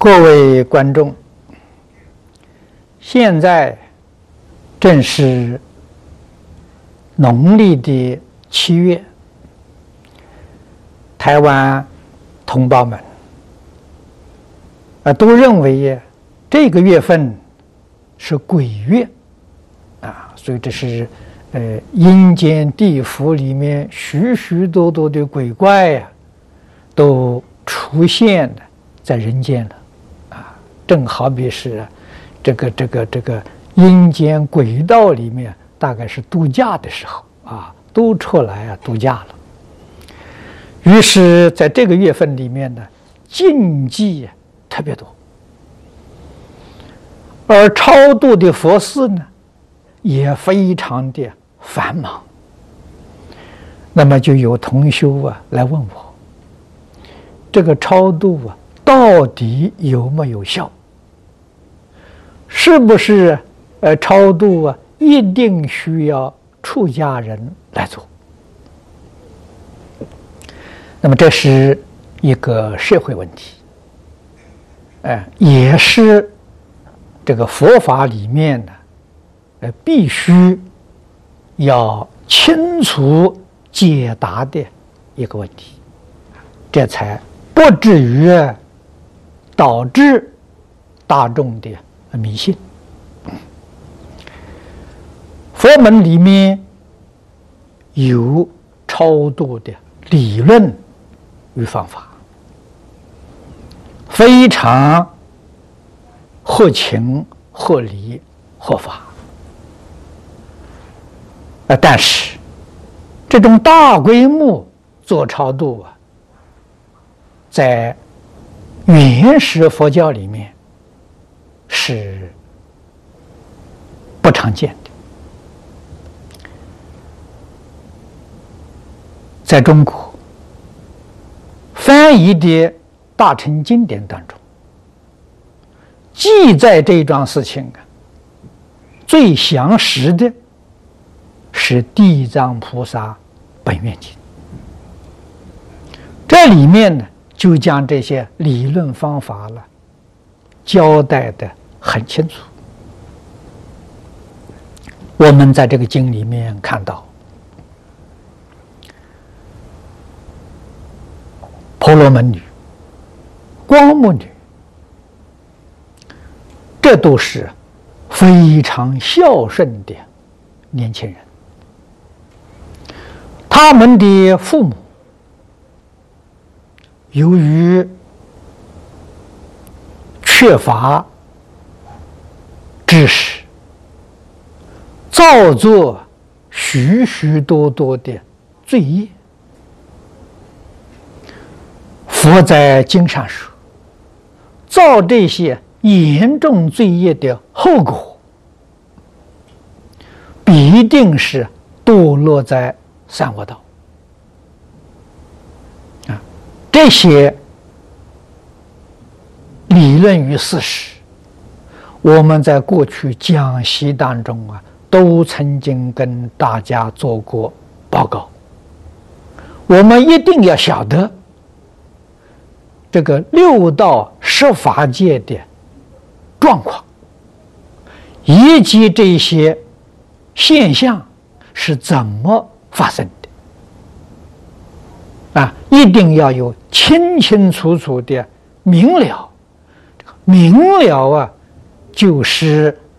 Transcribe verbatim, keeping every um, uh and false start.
各位观众，现在正是农历的七月，台湾同胞们啊都认为这个月份是鬼月啊，所以这是呃阴间地府里面许许多多的鬼怪呀、啊，都出现了在人间了啊，正好比是这个这个这个阴间鬼道里面大概是度假的时候啊，都出来啊度假了。于是在这个月份里面呢，禁忌特别多，而超度的佛事呢也非常的繁忙。那么就有同修啊来问我，这个超度啊到底有没有效？是不是呃超度啊一定需要出家人来做？那么这是一个社会问题，哎、呃，也是这个佛法里面呢，呃，必须要清楚解答的一个问题，这才不至于导致大众的迷信。佛门里面有超度的理论与方法，非常合情合理合法。啊，但是这种大规模做超度啊，在原始佛教里面是不常见的。在中国翻译的大乘经典当中，记载这一桩事情啊，最详实的是《地藏菩萨本愿经》，这里面呢就将这些理论方法了交代的很清楚。我们在这个经里面看到，婆罗门女、光目女，这都是非常孝顺的年轻人。他们的父母由于缺乏知识，造作许许多多的罪业。佛在经上说，造这些严重罪业的后果，必定是堕落在三恶道。啊，这些理论与事实，我们在过去讲习当中啊，都曾经跟大家做过报告。我们一定要晓得，这个六道十法界的状况，以及这些现象是怎么发生的啊，一定要有清清楚楚的明了。明了啊，就是